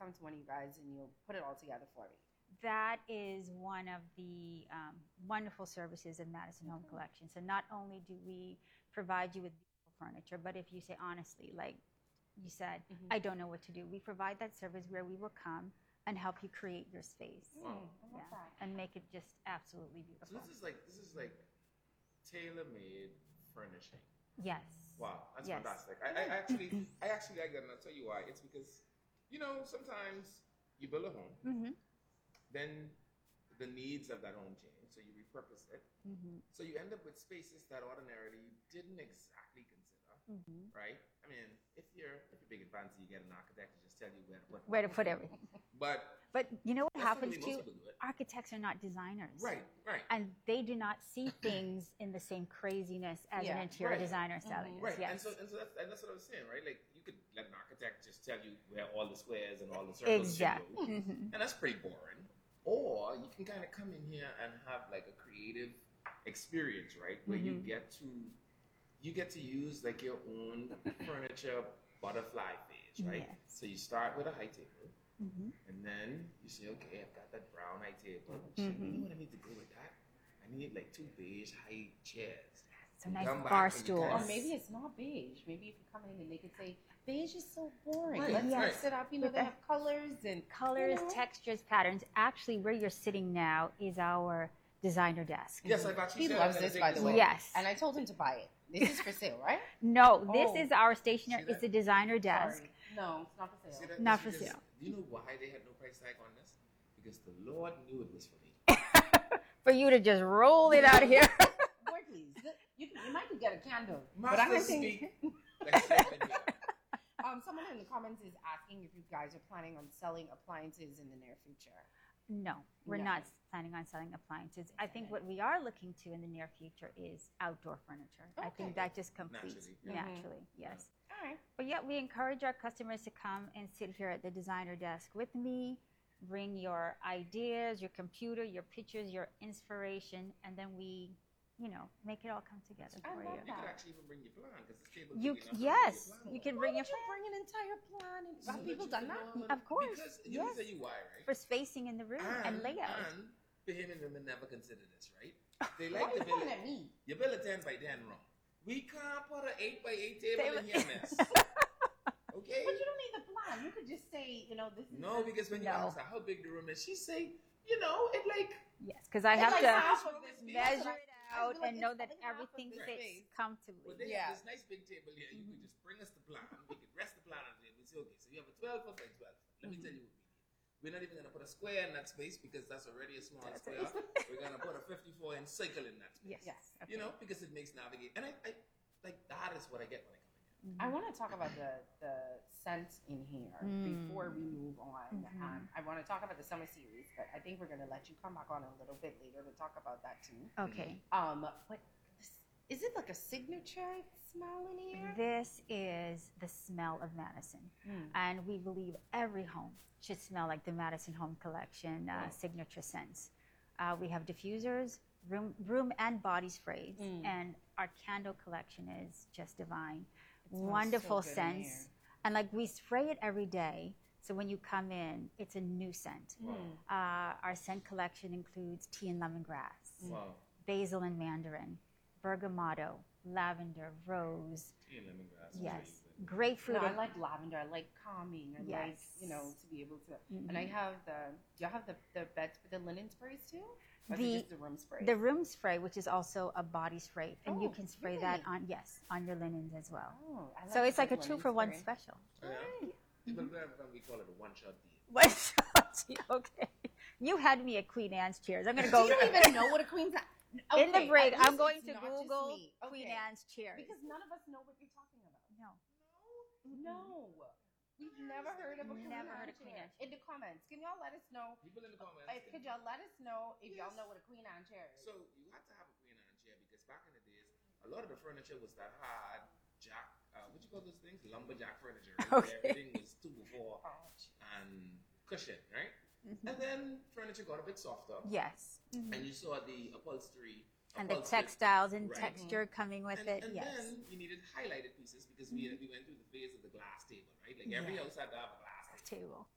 come to one of you guys and you'll put it all together for me. That is one of the wonderful services of Madison Home Collection. So not only do we provide you with beautiful furniture, but if you say honestly, like you said, I don't know what to do, we provide that service where we will come and help you create your space. And make it just absolutely beautiful. So this is like tailor-made furnishing. Yes. Wow, that's fantastic. I actually like that, and I'll tell you why. It's because, sometimes you build a home, then the needs of that home change, so you repurpose it. So you end up with spaces that ordinarily you didn't exactly consider, right? I mean, if you're big and fancy, you get an architect to just tell you where to put everything. But you know what happens too? Architects are not designers. Right. And they do not see things in the same craziness as an interior designer selling. Right. Yes. And that's what I was saying, right? Like you could let an architect just tell you where all the squares and all the circles should go. And that's pretty boring. Or you can kind of come in here and have like a creative experience, right? Where you get to use like your own furniture butterfly phase, right? Yes. So you start with a high table, and then you say, okay, I've got that brown high table. You know what I need to go with that? I need like 2 beige high chairs. So nice bar stools. Or maybe it's not beige. Maybe if you come in and they could say, beige is so boring. Right, Let's right. mix it up. They have colors and textures, patterns. Actually, where you're sitting now is our designer desk. Yes, I've actually He said loves I'm this, gonna by take the this way. home. Yes. And I told him to buy it. This is for sale, right? No, this is our stationery. See that? It's a designer desk. Sorry. No, it's not for See sale. that? Not for Because sale. Do you know why they had no price tag on this? Because the Lord knew it was for me. For you to just roll it out here. Boy, please. You might could get a candle. Master but I don't think... speak. Like Stephen here. Someone in the comments is asking if you guys are planning on selling appliances in the near future. No, we're not planning on selling appliances. I think what we are looking to in the near future is outdoor furniture. I think that just completes naturally. Yes. All right. But yeah, we encourage our customers to come and sit here at the designer desk with me, bring your ideas, your computer, your pictures, your inspiration, and then we, make it all come together for you. You could actually even bring your plan because this table. Yes, you can bring Why your would you bring an entire plan? Have people done that? Of course. Because you know tell you why, right? For spacing in the room and layout. And Bahamian and women never consider this, right? They Why like are to you build pointing at me? You build a 10 by 10 room. We can't put an 8 by 8 table in here, miss. Okay? But you don't need the plan. You could just say, this is... No, because when you ask her how big the room is, she say, it like... Yes, because I have like half of this to measure it out like and know it's that like half of everything this fits space. comfortably. Well, they have this nice big table here. You could just bring us the plan. We could rest the plan on the table. We say, okay, so you have a 12 foot by 12. Let me tell you what we need. We're not even going to put a square in that space because that's already a small square. We're going to put a 54-inch circle in that space. Yes. Okay. Because it makes navigate. And I like that is what I get when I come in here. I want to talk about the scent in here before we move on. I want to talk about the summer series, but I think we're going to let you come back on a little bit later to talk about that too. Okay. But is it like a signature smell in here? This is the smell of Madison. And we believe every home should smell like the Madison Home Collection signature scents. We have diffusers, room and body sprays, and our candle collection is just divine. Wonderful so good in scents. And we spray it every day. So when you come in, it's a new scent. Our scent collection includes tea and lemongrass, basil and mandarin, bergamotto, lavender, rose. Tea and lemongrass. Yes. Grapefruit. No, I like lavender. I like calming. I like, to be able to. And I have do you have the bed, the linen sprays too? Or is it just the room spray? The room spray, which is also a body spray, and you can spray that really? on your linens as well. Oh, I like So it's like a the 2-for-1 linen spray. special. Even we call it a one-shot deal. One shot. Okay. You had me at Queen Anne's chairs. I'm going to go. You don't even know what a queen's. Okay, in the break, at least I'm going it's to not just Google me. Queen Okay. Anne's chairs. Because none of us know what you're talking about. No. No. We've never heard of a Queen Never Anne heard of Queen chair. Anne In the comments, can y'all let us know? People in the comments. Could y'all let us know if y'all know what a Queen Anne chair is? So you had to have a Queen Anne chair because back in the days, a lot of the furniture was that hard what you call those things? Lumberjack furniture. Right? Okay. Everything was 2x4 and cushion, right? And then furniture got a bit softer. Yes. And you saw the upholstery. And the textiles and Right. texture coming with it. And Yes. then you needed highlighted pieces because we went through the phase of the glass table, right? Like every house had to have a glass table.